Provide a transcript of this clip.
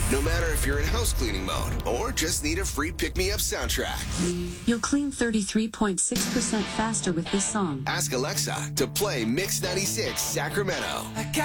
No matter if you're in house cleaning mode or just need a free pick-me-up soundtrack. You'll clean 33.6% faster with this song. Ask Alexa to play Mix 96 Sacramento.